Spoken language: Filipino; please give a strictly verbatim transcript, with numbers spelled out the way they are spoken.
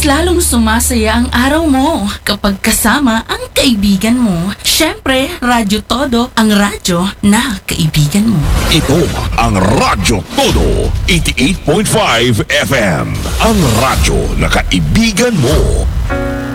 mas lalong sumasaya ang araw mo kapag kasama ang kaibigan mo. Siyempre, Radyo Todo, ang radyo na kaibigan mo. Ito ang Radyo Todo, eighty-eight point five F M. Ang radyo na kaibigan mo.